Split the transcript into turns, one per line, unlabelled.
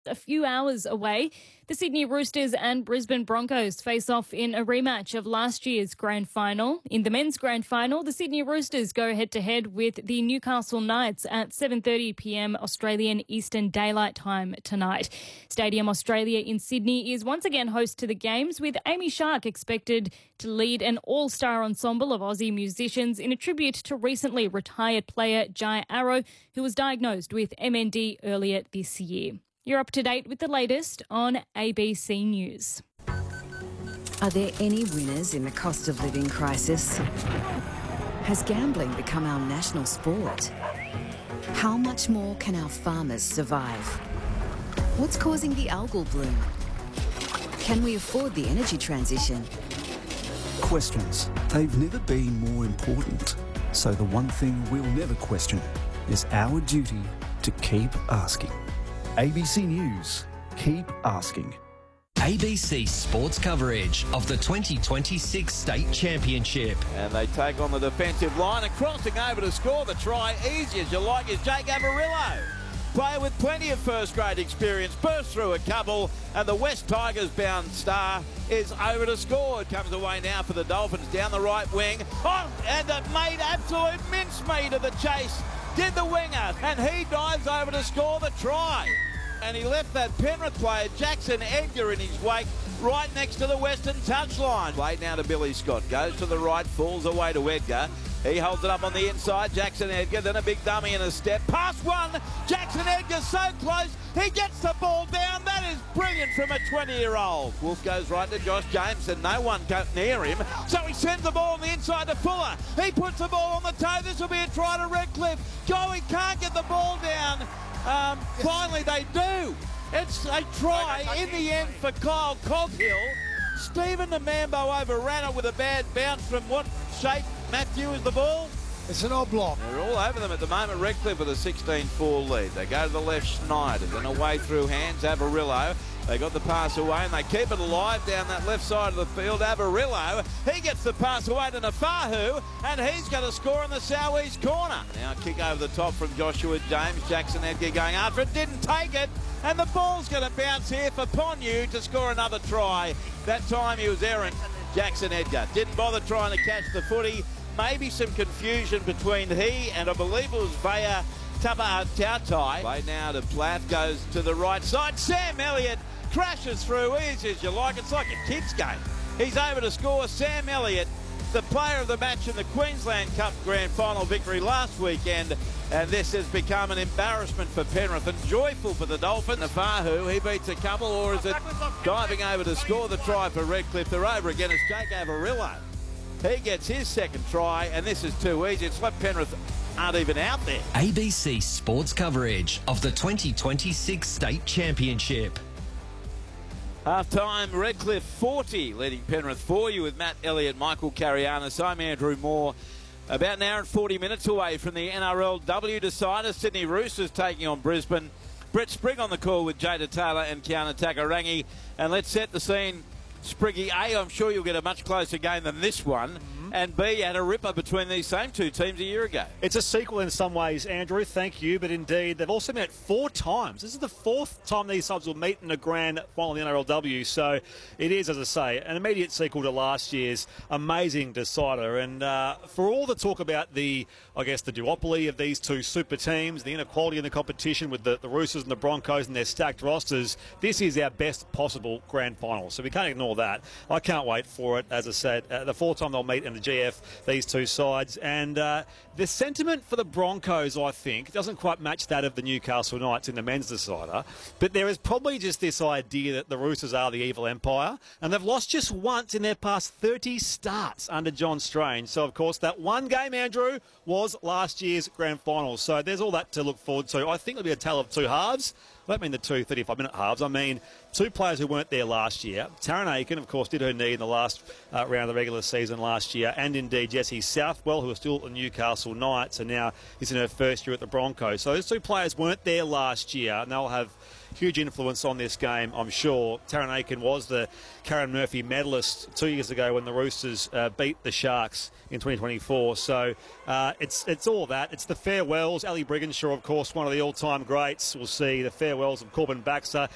a few hours away. The Sydney Roosters and Brisbane Broncos face off in a rematch of last year's grand final. In the men's grand final, the Sydney Roosters go head-to-head with the Newcastle Knights at 7:30 p.m. Australian Eastern Daylight Time tonight. Stadium Australia in Sydney is once again host to the games, with Amy Shark expected to lead an all-star ensemble of Aussie musicians in a tribute to recently retired player Jai Arrow, who was diagnosed with MND earlier this year. You're up to date with the latest on ABC News.
Are there any winners in the cost of living crisis? Has gambling become our national sport? How much more can our farmers survive? What's causing the algal bloom? Can we afford the energy transition?
Questions. They've never been more important. So the one thing we'll never question is our duty to keep asking. ABC News. Keep asking.
ABC Sports coverage of the 2026 State Championship.
And they take on the defensive line, and crossing over to score the try, easy as you like, is Jake Averillo. Player with plenty of first-grade experience, bursts through a couple, and the West Tigers-bound star is over to score. It comes away now for the Dolphins down the right wing. Oh, and it made absolute mincemeat of the chase. Did the winger, and he dives over to score the try. And he left that Penrith player, Jackson Edgar, in his wake, right next to the Western touchline. Played now to Billy Scott, goes to the right, falls away to Edgar. He holds it up on the inside, Jackson Edgar, then a big dummy in a step. Pass one, Jackson Edgar so close, he gets the ball down. That is brilliant from a 20-year-old. Wolf goes right to Josh James, and no one got near him, so he sends the ball on the inside to Fuller. He puts the ball on the toe. This will be a try to Redcliffe. He can't get the ball down. Finally they do. It's a try in the end for Kyle Coghill. Stephen Namambo overran it with a bad bounce from what shape, Matthew, is the ball?
It's an oblong.
They're all over them at the moment. Redcliffe with a 16-4 lead. They go to the left, Schneider, then away through hands, Averillo. They got the pass away, and they keep it alive down that left side of the field. Averillo, he gets the pass away to Nafahu, and he's going to score in the southeast corner. Now a kick over the top from Joshua James. Jackson Edgar going after it, didn't take it, and the ball's going to bounce here for Ponyu to score another try. That time he was errant. Jackson Edgar didn't bother trying to catch the footy. Maybe some confusion between he and I believe it was Vaya Tautai. Play now to Plath, goes to the right side. Sam Elliott crashes through easy as you like. It's like a kid's game. He's over to score. Sam Elliott, the player of the match in the Queensland Cup Grand Final victory last weekend. And this has become an embarrassment for Penrith and joyful for the Dolphins. Nafahu, he beats a couple, or is it diving over to score the try for Redcliffe? They're over again. It's Jake Averillo. He gets his second try, and this is too easy. It's like Penrith aren't even out there.
ABC Sports coverage of the 2026 State Championship.
Half-time, Redcliffe 40, leading Penrith for you with Matt Elliott, Michael Carianis. I'm Andrew Moore. About an hour and 40 minutes away from the NRLW decider. Sydney Roosters taking on Brisbane. Brett Sprigg on the call with Jada Taylor and Kiana Takarangi. And let's set the scene. Spriggy, A, I'm sure you'll get a much closer game than this one. And B, had a ripper between these same two teams a year ago.
It's a sequel in some ways, Andrew, thank you. But indeed, they've also met 4 times. This is the 4th time these sides will meet in a grand final in the NRLW. So it is, as I say, an immediate sequel to last year's amazing decider. And for all the talk about the duopoly of these two super teams, the inequality in the competition with the Roosters and the Broncos and their stacked rosters, this is our best possible grand final. So we can't ignore that. I can't wait for it. As I said, the 4th time they'll meet in the GF, these two sides. And the sentiment for the Broncos, I think, doesn't quite match that of the Newcastle Knights in the men's decider. But there is probably just this idea that the Roosters are the evil empire, and they've lost just once in their past 30 starts under John Strange. So, of course, that one game, Andrew, was last year's grand final. So there's all that to look forward to. I think it'll be a tale of two halves. I don't mean the two 35-minute halves. I mean two players who weren't there last year. Taryn Aiken, of course, did her knee in the last round of the regular season last year. And indeed, Jessie Southwell, who is still at the Newcastle Knights and now is in her first year at the Broncos. So those two players weren't there last year, and they'll have huge influence on this game, I'm sure. Taryn Aiken was the Karen Murphy medalist 2 years ago when the Roosters beat the Sharks in 2024. So it's all that. It's the farewells. Ali Brigginshaw, of course, one of the all-time greats. We'll see the farewells of Corbin Baxter.